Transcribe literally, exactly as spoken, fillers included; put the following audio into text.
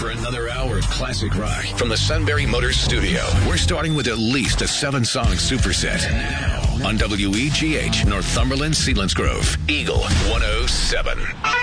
for another hour of classic rock from the Sunbury Motors studio. We're starting with at least a seven-song superset. And now, on W E G H, Northumberland, Selinsgrove, Eagle one oh seven.